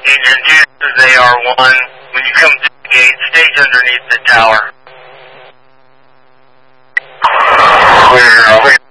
Agent 2, this is AR1. When you come to the gate, stage underneath the tower. Clear,